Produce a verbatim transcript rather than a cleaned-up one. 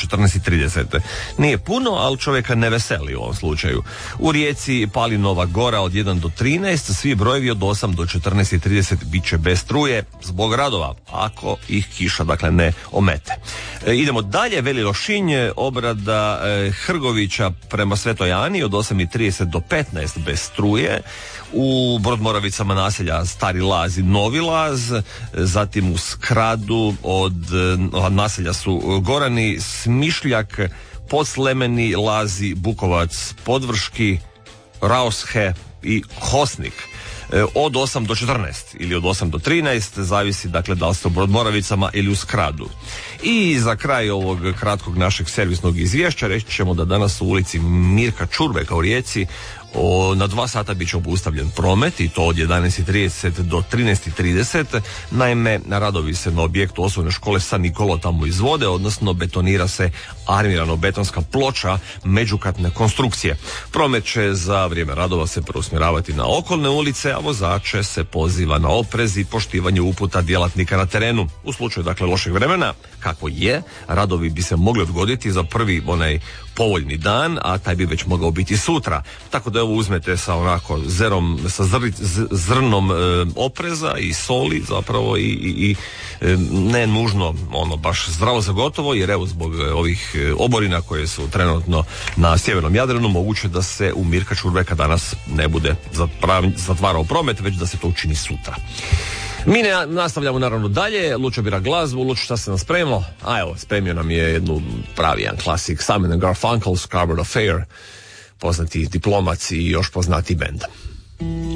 četrnaest i trideset. Nije puno, ali čovjeka ne veseli u ovom slučaju. U Rijeci pali Nova Gora od jedan do trinaest, svi brojevi od osam do četrnaest i trideset bit će bez struje zbog radova, ako ih kiša dakle ne omete. E, idemo dalje, Veli Lošinj, obrada e, Hrgovića prema Svetoj Ani od osam i trideset do petnaest bez struje. U Brodmoravicama naselja Stari Laz i Novi Laz, zatim u Skradu od naselja su Gorani, Smišljak, Podslemeni, Lazi, Bukovac, Podvrški, Raoshe i Hosnik. Od osam do četrnaest ili od osam do trinaest, zavisi dakle da li ste u Brodmoravicama ili u Skradu. I za kraj ovog kratkog našeg servisnog izvješća reći ćemo da danas u ulici Mirka Čurbeka u Rijeci O, na dva sata bit će obustavljen promet i to od jedanaest i trideset do trinaest i trideset. Naime, radovi se na objektu osnovne škole San Nikolo tamo izvode, odnosno betonira se armirano-betonska ploča međukatne konstrukcije. Promet će za vrijeme radova se preusmjeravati na okolne ulice, a vozače se poziva na oprez i poštivanje uputa djelatnika na terenu. U slučaju dakle lošeg vremena, kako je, radovi bi se mogli odgoditi za prvi onaj povoljni dan, a taj bi već mogao biti sutra. Tako da ovo uzmete sa onako zerom, sa zr, zrnom e, opreza i soli zapravo i, i, i e, ne nužno ono baš zdravo za gotovo, jer evo zbog ovih oborina koje su trenutno na sjevernom Jadranu moguće da se u Mirka Čurbeka danas ne bude zatvarao promet, već da se to učini sutra. Mi ne nastavljamo naravno dalje, Lučo bira glazbu. Lučo, šta se nam spremio? A evo, spremio nam je jednu pravi jedan klasik, Simon and Garfunkel, Scarborough Fair, poznati diplomac i još poznati bend.